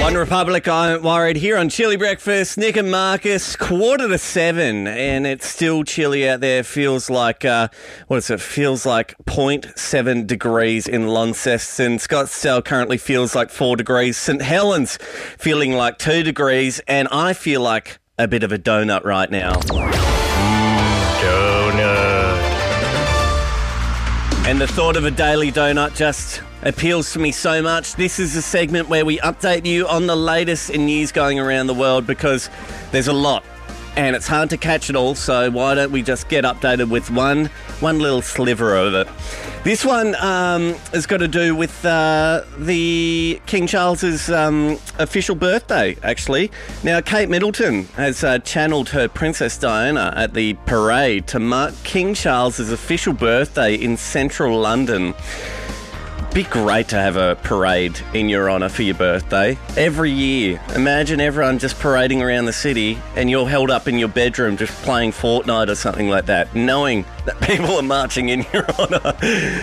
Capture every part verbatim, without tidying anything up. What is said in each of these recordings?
One Republic, I'm worried here on Chilly Breakfast. Nick and Marcus, quarter to seven, and it's still chilly out there. Feels like, uh, what is it? Feels like zero point seven degrees in Launceston. Scottsdale currently feels like four degrees. St Helens feeling like two degrees, and I feel like a bit of a donut right now. Mm, donut. And the thought of a daily donut just appeals to me so much. This is a segment where we update you on the latest in news going around the world, because there's a lot and it's hard to catch it all, so why don't we just get updated with one one little sliver of it. This one um, has got to do with uh, the King Charles's um, official birthday, actually. Now, Kate Middleton has uh, channeled her Princess Diana at the parade to mark King Charles's official birthday in central London. Be great to have a parade in your honour for your birthday every year. Imagine everyone just parading around the city and you're held up in your bedroom just playing Fortnite or something like that, knowing that people are marching in your honour.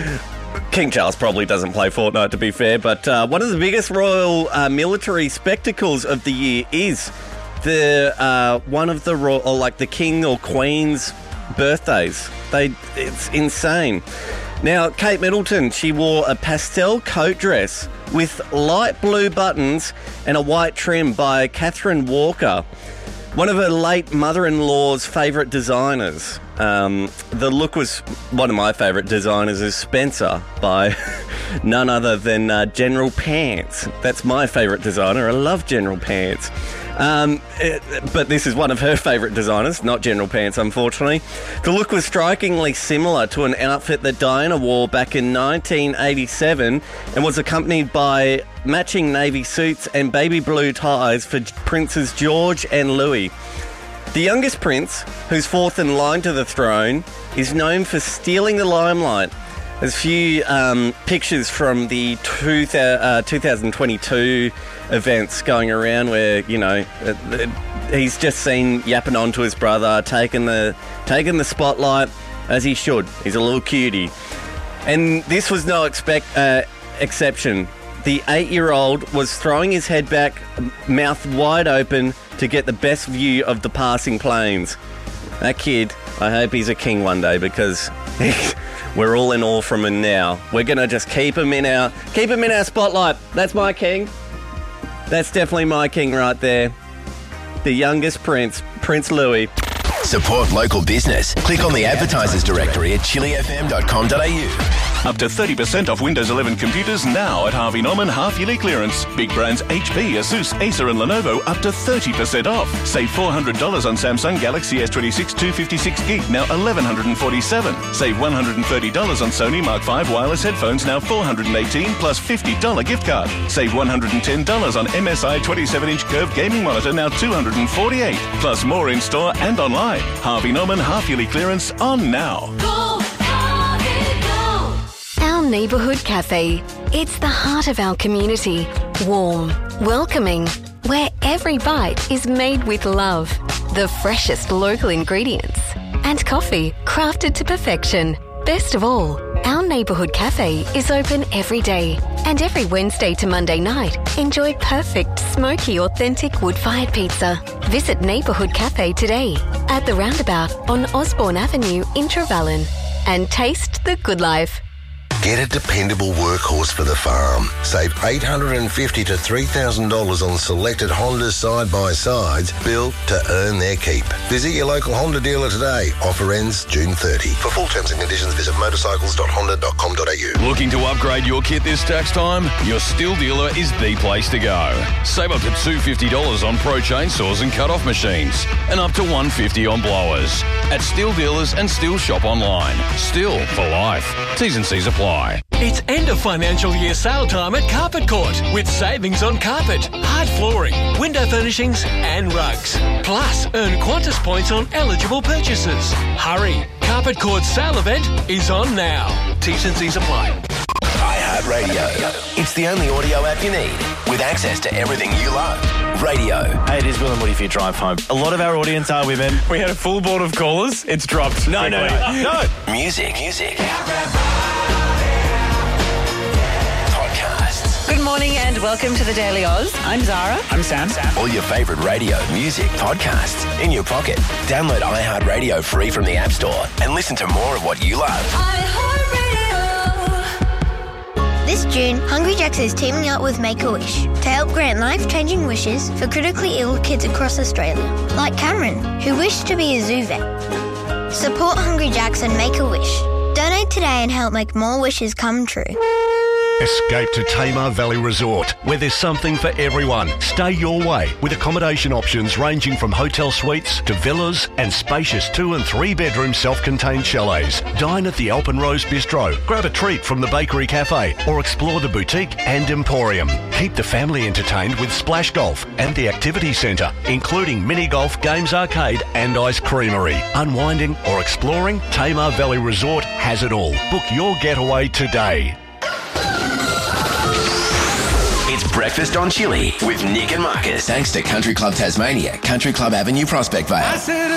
King Charles probably doesn't play Fortnite, to be fair, but uh, one of the biggest royal uh, military spectacles of the year is the uh, one of the royal, or like the King or Queen's birthdays. They, it's insane. Now, Kate Middleton, she wore a pastel coat dress with light blue buttons and a white trim by Catherine Walker, one of her late mother-in-law's favourite designers. Um, the look was one of my favourite designers is Spencer by none other than uh, General Pants. That's my favourite designer. I love General Pants. Um, it, but this is one of her favourite designers, not General Pants, unfortunately. The look was strikingly similar to an outfit that Diana wore back in nineteen eighty-seven and was accompanied by matching navy suits and baby blue ties for Princes George and Louis. The youngest prince, who's fourth in line to the throne, is known for stealing the limelight. There's a few um, pictures from the two, uh, twenty twenty-two events going around where, you know, uh, he's just seen yapping on to his brother, taking the, taking the spotlight, as he should. He's a little cutie. And this was no expect, uh, exception. The eight-year-old was throwing his head back, mouth wide open, to get the best view of the passing planes. That kid, I hope he's a king one day, because we're all in awe from him now. We're going to just keep him in our keep him in our spotlight. That's my king. That's definitely my king right there. The youngest prince, Prince Louis. Support local business. Click on the advertisers directory at chili f m dot com dot a u. Up to thirty percent off Windows eleven computers now at Harvey Norman half-yearly clearance. Big brands H P, Asus, Acer and Lenovo up to thirty percent off. Save four hundred dollars on Samsung Galaxy S twenty-six two fifty-six gig, now eleven forty-seven. Save one hundred thirty dollars on Sony Mark five wireless headphones, now four hundred eighteen plus fifty dollars gift card. Save one hundred ten dollars on M S I twenty-seven inch curved gaming monitor, now two hundred forty-eight dollars. Plus more in store and online. Harvey Norman half-yearly clearance on now. Go, Harvey, go! Our neighbourhood cafe. It's the heart of our community. Warm, welcoming, where every bite is made with love. The freshest local ingredients. And coffee crafted to perfection. Best of all, our neighbourhood cafe is open every day. And every Wednesday to Monday night, enjoy perfect, smoky, authentic wood-fired pizza. Visit Neighbourhood Cafe today at the roundabout on Osborne Avenue in Trevellyn and taste the good life. Get a dependable workhorse for the farm. Save eight hundred fifty dollars to three thousand dollars on selected Honda side-by-sides built to earn their keep. Visit your local Honda dealer today. Offer ends June thirtieth. For full terms and conditions, visit motorcycles dot honda dot com dot a u. Looking to upgrade your kit this tax time? Your Stihl dealer is the place to go. Save up to two hundred fifty dollars on pro chainsaws and cut-off machines and up to one hundred fifty dollars on blowers. At Stihl dealers and Stihl shop online. Stihl for life. T's and C's apply. It's end of financial year sale time at Carpet Court with savings on carpet, hard flooring, window furnishings and rugs. Plus, earn Qantas points on eligible purchases. Hurry! Carpet Court's sale event is on now. T's and C's apply. iHeartRadio. It's the only audio app you need with access to everything you love. Radio. Hey, it is Will and Woody for your drive home. A lot of our audience are women. We had a full board of callers. It's dropped. No, no, no, no. Music. Music. Good morning. morning and welcome to the Daily Oz. I'm Zara. I'm Sam. Sam. All your favourite radio, music, podcasts in your pocket. Download iHeartRadio free from the App Store and listen to more of what you love. This June, Hungry Jack's is teaming up with Make-A-Wish to help grant life-changing wishes for critically ill kids across Australia, like Cameron, who wished to be a zoo vet. Support Hungry Jack's and Make-A-Wish. Donate today and help make more wishes come true. Escape to Tamar Valley Resort, where there's something for everyone. Stay your way with accommodation options ranging from hotel suites to villas and spacious two and three bedroom self-contained chalets. Dine at the Alpenrose Bistro, grab a treat from the Bakery Cafe or explore the boutique and emporium. Keep the family entertained with Splash Golf and the Activity Centre, including mini golf, games arcade and ice creamery. Unwinding or exploring, Tamar Valley Resort has it all. Book your getaway today. It's Breakfast on Chili with Nick and Marcus. Thanks to Country Club Tasmania, Country Club Avenue, Prospect Vale.